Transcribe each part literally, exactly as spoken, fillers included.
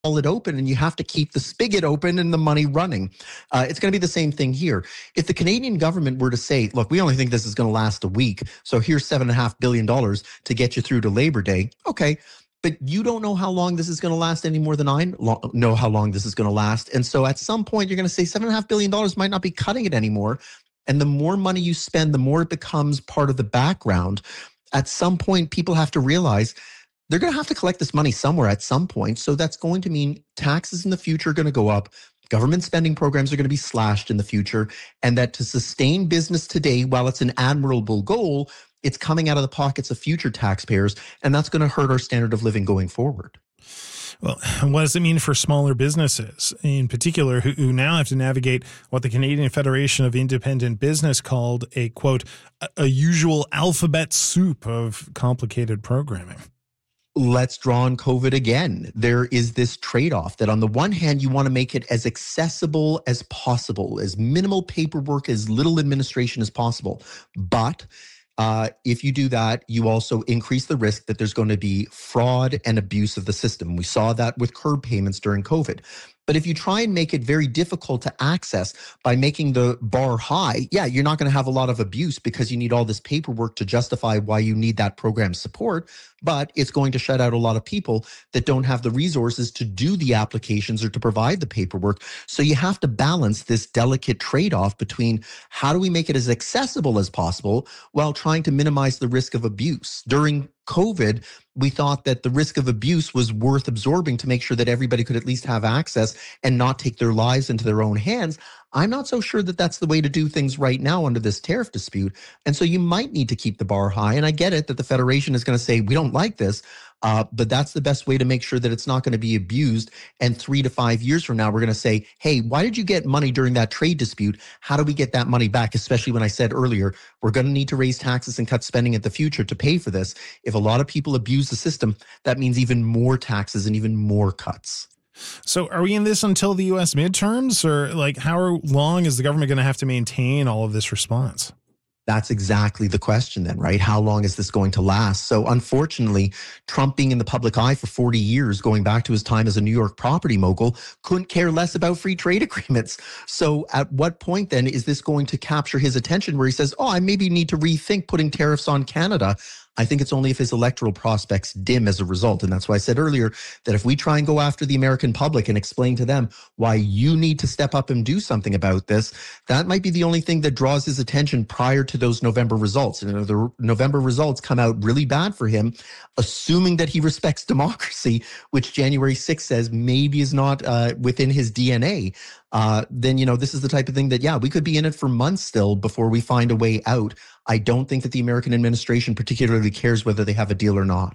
it open, and you have to keep the spigot open and the money running. Uh, it's going to be the same thing here. If the Canadian government were to say, look, we only think this is going to last a week, so here's seven and a half billion dollars to get you through to Labor Day. Okay. But you don't know how long this is going to last any more than I know how long this is going to last. And so at some point, you're going to say seven and a half billion dollars might not be cutting it anymore. And the more money you spend, the more it becomes part of the background. At some point, people have to realize they're going to have to collect this money somewhere at some point. So that's going to mean taxes in the future are going to go up. Government spending programs are going to be slashed in the future. And that to sustain business today, while it's an admirable goal, it's coming out of the pockets of future taxpayers. And that's going to hurt our standard of living going forward. Well, what does it mean for smaller businesses in particular who, who now have to navigate what the Canadian Federation of Independent Business called a, quote, a, a usual alphabet soup of complicated programming? Let's draw on COVID again. There is this trade-off that on the one hand, you want to make it as accessible as possible, as minimal paperwork, as little administration as possible. But uh, if you do that, you also increase the risk that there's going to be fraud and abuse of the system. We saw that with curb payments during COVID. But if you try and make it very difficult to access by making the bar high, yeah, you're not going to have a lot of abuse because you need all this paperwork to justify why you need that program support. But it's going to shut out a lot of people that don't have the resources to do the applications or to provide the paperwork. So you have to balance this delicate trade-off between how do we make it as accessible as possible while trying to minimize the risk of abuse. During COVID, we thought that the risk of abuse was worth absorbing to make sure that everybody could at least have access and not take their lives into their own hands. I'm not so sure that that's the way to do things right now under this tariff dispute. And so you might need to keep the bar high. And I get it that the Federation is going to say, we don't like this, uh, but that's the best way to make sure that it's not going to be abused. And three to five years from now, we're going to say, hey, why did you get money during that trade dispute? How do we get that money back? Especially when I said earlier, we're going to need to raise taxes and cut spending at the future to pay for this. If a lot of people abuse the system, that means even more taxes and even more cuts. So are we in this until the U S midterms, or like how long is the government going to have to maintain all of this response? That's exactly the question then, right? How long is this going to last? So unfortunately, Trump being in the public eye for forty years, going back to his time as a New York property mogul, couldn't care less about free trade agreements. So at what point then is this going to capture his attention where he says, oh, I maybe need to rethink putting tariffs on Canada? I think it's only if his electoral prospects dim as a result. And that's why I said earlier that if we try and go after the American public and explain to them why you need to step up and do something about this, that might be the only thing that draws his attention prior to those November results. And if the November results come out really bad for him, assuming that he respects democracy, which January sixth says maybe is not uh, within his D N A, uh, then, you know, this is the type of thing that, yeah, we could be in it for months still before we find a way out. I don't think that the American administration particularly cares whether they have a deal or not.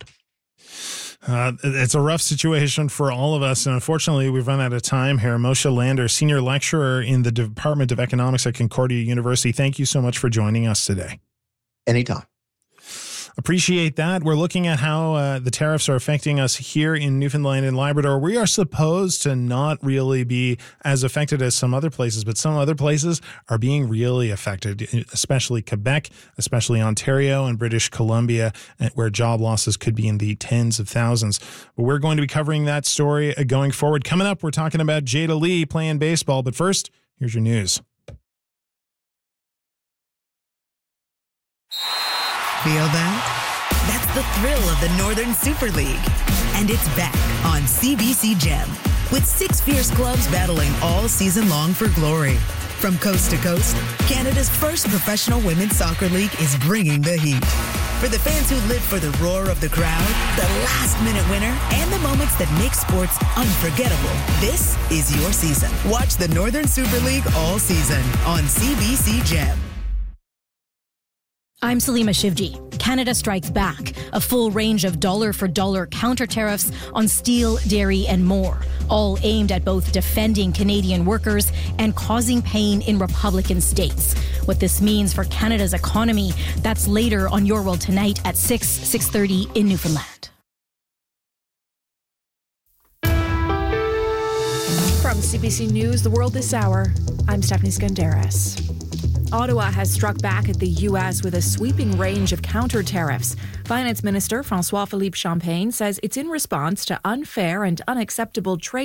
Uh, it's a rough situation for all of us. And unfortunately, we've run out of time here. Moshe Lander, Senior Lecturer in the Department of Economics at Concordia University. Thank you so much for joining us today. Anytime. Appreciate that. We're looking at how uh, the tariffs are affecting us here in Newfoundland and Labrador. We are supposed to not really be as affected as some other places, but some other places are being really affected, especially Quebec, especially Ontario and British Columbia, where job losses could be in the tens of thousands. But we're going to be covering that story going forward. Coming up, we're talking about Jada Lee playing baseball. But first, here's your news. Feel that? That's the thrill of the Northern Super League. And it's back on C B C Gem, with six fierce clubs battling all season long for glory. From coast to coast, Canada's first professional women's soccer league is bringing the heat. For the fans who live for the roar of the crowd, the last-minute winner, and the moments that make sports unforgettable, this is your season. Watch the Northern Super League all season on C B C Gem. I'm Salima Shivji. Canada strikes back. A full range of dollar-for-dollar counter-tariffs on steel, dairy, and more, all aimed at both defending Canadian workers and causing pain in Republican states. What this means for Canada's economy, that's later on Your World Tonight at six, six thirty in Newfoundland. From C B C News, The World This Hour, I'm Stephanie Skandaris. Ottawa has struck back at the U S with a sweeping range of counter tariffs. Finance Minister François-Philippe Champagne says it's in response to unfair and unacceptable trade